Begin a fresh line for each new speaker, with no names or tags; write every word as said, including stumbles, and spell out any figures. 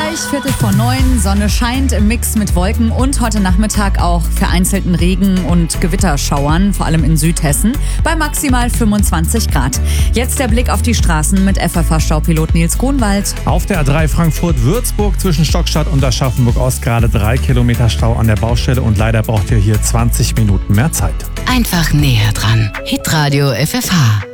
euch Viertel vor neun. Sonne scheint im Mix mit Wolken und heute Nachmittag auch vereinzelten Regen- und Gewitterschauern, vor allem in Südhessen, bei maximal fünfundzwanzig Grad. Jetzt der Blick auf die Straßen mit F F H-Staupilot Nils Grunwald.
Auf der A drei Frankfurt-Würzburg zwischen Stockstadt und Aschaffenburg-Ost gerade drei Kilometer Stau an der Baustelle und leider braucht ihr hier zwanzig Minuten mehr Zeit.
Einfach näher dran. Hitradio F F H.